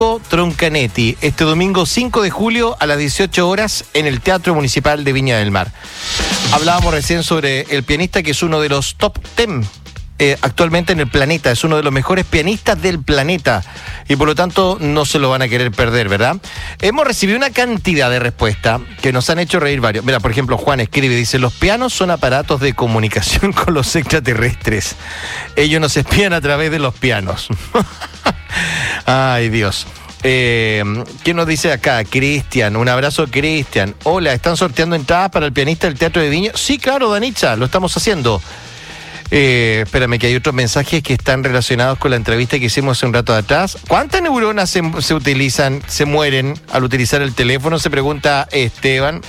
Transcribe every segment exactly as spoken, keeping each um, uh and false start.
Troncanetti, este domingo cinco de julio a las dieciocho horas en el Teatro Municipal de Viña del Mar. Hablábamos recién sobre el pianista que es uno de los top diez eh, actualmente en el planeta, es uno de los mejores pianistas del planeta y por lo tanto no se lo van a querer perder, ¿verdad? Hemos recibido una cantidad de respuestas que nos han hecho reír varios. Mira, por ejemplo, Juan escribe, dice, los pianos son aparatos de comunicación con los extraterrestres. Ellos nos espían a través de los pianos. Ay, Dios. Eh, ¿Quién nos dice acá? Cristian, un abrazo, Cristian. Hola, ¿están sorteando entradas para el pianista del Teatro de Viña? Sí, claro, Danicha, lo estamos haciendo. Eh, espérame, que hay otros mensajes que están relacionados con la entrevista que hicimos hace un rato atrás. ¿Cuántas neuronas se, se utilizan, se mueren al utilizar el teléfono? Se pregunta Esteban.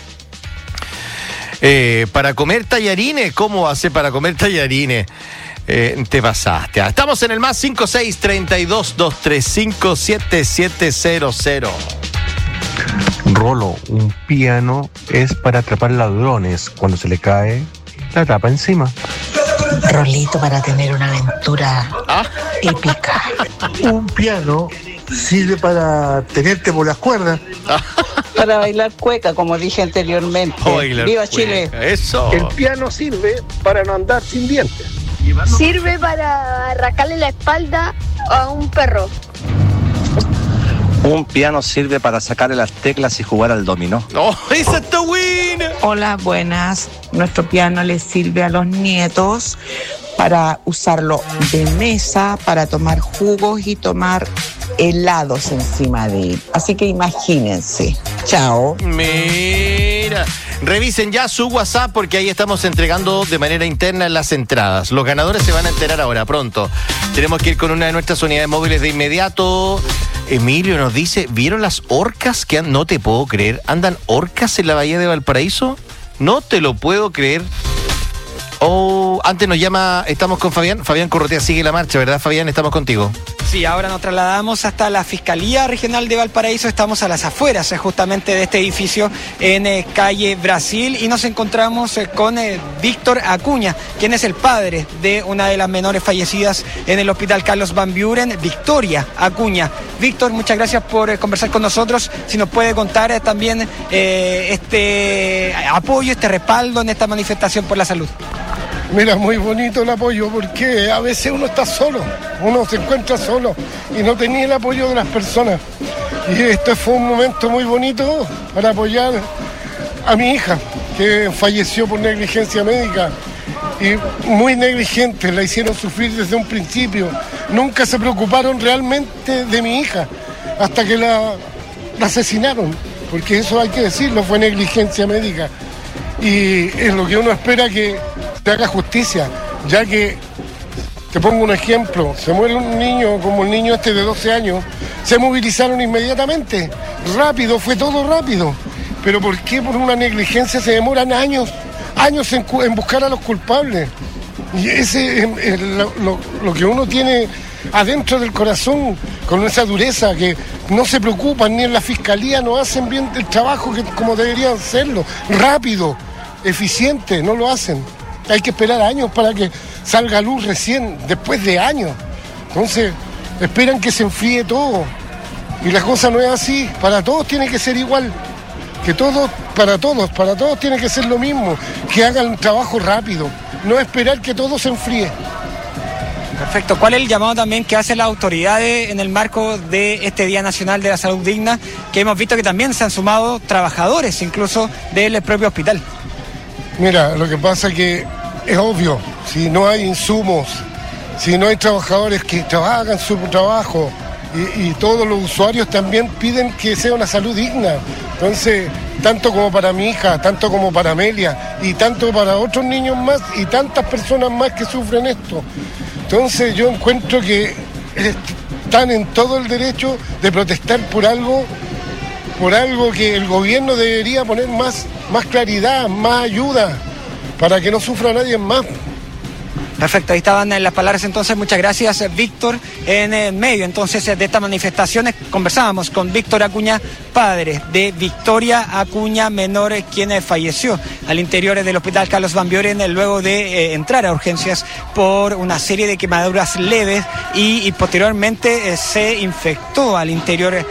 Eh, para comer tallarines, ¿cómo hace para comer tallarines? Eh, te pasaste. Estamos en el más cinco seis treinta y dos dos treinta y cinco siete siete cero cero. Rolo, un piano es para atrapar ladrones. Cuando se le cae la tapa encima. Rolito, para tener una aventura ¿Ah? épica. Un piano sirve para tenerte por las cuerdas. Para bailar cueca, como dije anteriormente. Bailar ¡Viva cueca. Chile! Eso. El piano sirve para no andar sin dientes. Sirve para arrancarle la espalda a un perro. Un piano sirve para sacarle las teclas y jugar al dominó. ¡Oh, esa está buena! Hola, buenas. Nuestro piano les sirve a los nietos para usarlo de mesa, para tomar jugos y tomar helados encima de él. Así que imagínense. Chao. Mira, revisen ya su WhatsApp porque ahí estamos entregando de manera interna las entradas. Los ganadores se van a enterar ahora, pronto. Tenemos que ir con una de nuestras unidades móviles de inmediato. Emilio nos dice, ¿vieron las orcas que han... No te puedo creer, ¿andan orcas en la bahía de Valparaíso? No te lo puedo creer. Oh, antes nos llama, estamos con Fabián. Fabián Corrotea sigue la marcha, ¿verdad, Fabián? Estamos contigo. Sí, ahora nos trasladamos hasta la Fiscalía Regional de Valparaíso. Estamos a las afueras eh, justamente de este edificio en eh, calle Brasil y nos encontramos eh, con eh, Víctor Acuña, quien es el padre de una de las menores fallecidas en el Hospital Carlos Van Buren, Victoria Acuña. Víctor, muchas gracias por eh, conversar con nosotros. Si nos puede contar eh, también eh, este apoyo, este respaldo en esta manifestación por la salud. Mira, muy bonito el apoyo porque a veces uno está solo, uno se encuentra solo y no tenía el apoyo de las personas. Y este fue un momento muy bonito para apoyar a mi hija, que falleció por negligencia médica y muy negligente, la hicieron sufrir desde un principio. Nunca se preocuparon realmente de mi hija hasta que la, la asesinaron, porque eso hay que decirlo, fue negligencia médica. Y es lo que uno espera que se haga justicia, ya que, te pongo un ejemplo, se muere un niño como el niño este de doce años, se movilizaron inmediatamente, rápido, fue todo rápido, pero ¿por qué por una negligencia se demoran años, años en, en buscar a los culpables? Y ese es, es lo, lo, lo que uno tiene adentro del corazón, con esa dureza, que no se preocupan, ni en la fiscalía no hacen bien el trabajo que, como deberían hacerlo, rápido, eficiente, no lo hacen. Hay que esperar años para que salga a luz recién, después de años. Entonces, esperan que se enfríe todo. Y la cosa no es así. Para todos tiene que ser igual. Que todos, para todos, para todos tiene que ser lo mismo. Que hagan un trabajo rápido. No esperar que todo se enfríe. Perfecto. ¿Cuál es el llamado también que hacen las autoridades en el marco de este Día Nacional de la Salud Digna? Que hemos visto que también se han sumado trabajadores, incluso del propio hospital. Mira, lo que pasa es que es obvio, si no hay insumos, si no hay trabajadores que trabajan su trabajo y, y todos los usuarios también piden que sea una salud digna. Entonces, tanto como para mi hija, tanto como para Amelia y tanto para otros niños más y tantas personas más que sufren esto. Entonces yo encuentro que están en todo el derecho de protestar por algo, por algo que el gobierno debería poner más, más claridad, más ayuda, para que no sufra nadie más. Perfecto, ahí estaban las palabras entonces, muchas gracias Víctor. En el medio entonces de estas manifestaciones conversábamos con Víctor Acuña, padre de Victoria Acuña Menor, quien falleció al interior del hospital Carlos Van Buren luego de eh, entrar a urgencias por una serie de quemaduras leves y, y posteriormente eh, se infectó al interior